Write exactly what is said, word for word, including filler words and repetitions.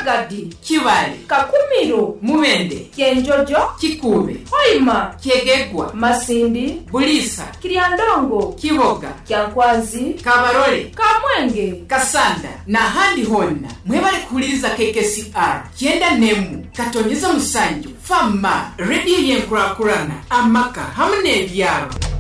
Kyagadi, Kibale, Kakumiro, Mubende, Kyenjojo, Kikube, Hoima, Kyegegwa, Masindi, Bulisa, Kiryandongo, Kiboga, Kyankwazi, Kabarole, Kamwenge, Kasanda na handi honna mwebale kuwuliriza K K C R kyenda nemu katonyeza musanju fama radio yenkurakurana amaka hamwe n'ebyalo.